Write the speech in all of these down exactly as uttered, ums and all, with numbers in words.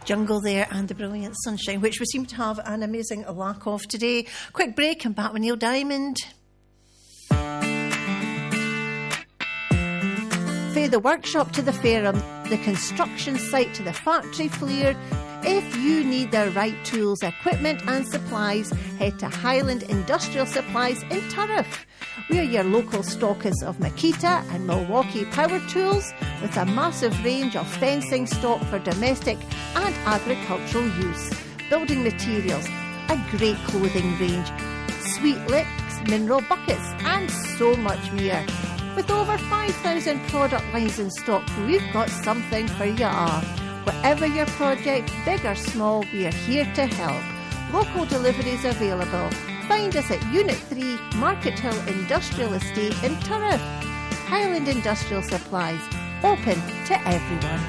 jungle there and the brilliant sunshine, which we seem to have an amazing lack of today. Quick break and back with Neil Diamond. Fae the workshop to the Fairham, the construction site to the factory floor. If you need the right tools, equipment and supplies, head to Highland Industrial Supplies in Turriff. We are your local stockers of Makita and Milwaukee power tools with a massive range of fencing stock for domestic and agricultural use, building materials, a great clothing range, sweet licks, mineral buckets and so much more. With over five thousand product lines in stock, we've got something for you all. Whatever your project, big or small, we are here to help. Local deliveries available. Find us at Unit three, Market Hill Industrial Estate in Turriff. Highland Industrial Supplies, open to everyone.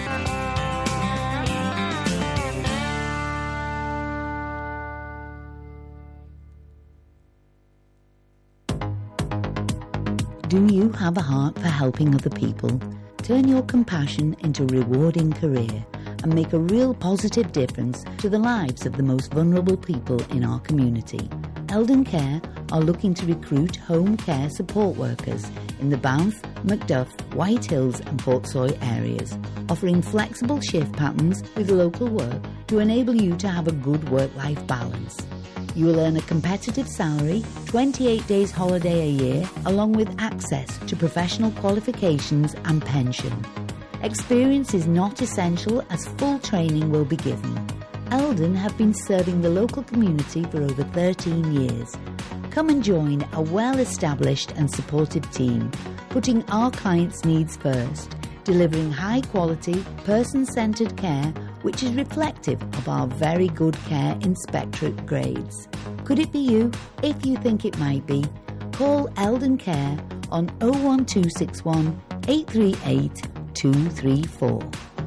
Do you have a heart for helping other people? Turn your compassion into a rewarding career and make a real positive difference to the lives of the most vulnerable people in our community. Eldon Care are looking to recruit home care support workers in the Banff, Macduff, White Hills and Portsoy areas, offering flexible shift patterns with local work to enable you to have a good work-life balance. You will earn a competitive salary, twenty-eight days holiday a year, along with access to professional qualifications and pension. Experience is not essential as full training will be given. Eldon have been serving the local community for over thirteen years. Come and join a well-established and supportive team, putting our clients' needs first, delivering high-quality, person-centred care which is reflective of our very good care inspectorate grades. Could it be you? If you think it might be, call Eldon Care on oh one two six one, eight three eight, two three four.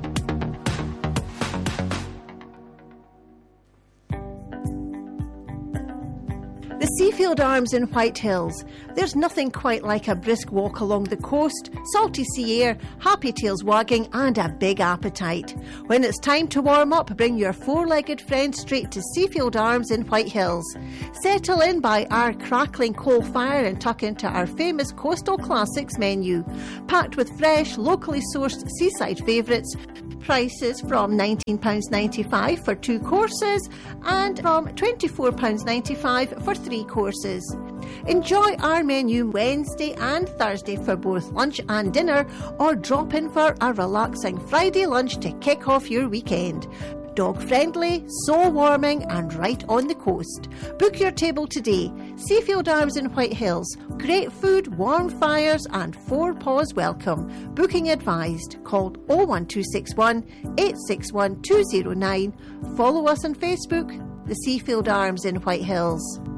The Seafield Arms in White Hills. There's nothing quite like a brisk walk along the coast, salty sea air, happy tails wagging and a big appetite. When it's time to warm up, bring your four-legged friend straight to Seafield Arms in White Hills. Settle in by our crackling coal fire and tuck into our famous Coastal Classics menu, packed with fresh, locally sourced seaside favourites. Prices from nineteen pounds ninety-five for two courses and from twenty-four pounds ninety-five for three courses. Enjoy our menu Wednesday and Thursday for both lunch and dinner, or drop in for a relaxing Friday lunch to kick off your weekend. Dog friendly, soul warming and right on the coast. Book your table today. Seafield Arms in White Hills. Great food, warm fires and four paws welcome. Booking advised. Call oh one two six one, eight six one, two oh nine. Follow us on Facebook, the Seafield Arms in White Hills.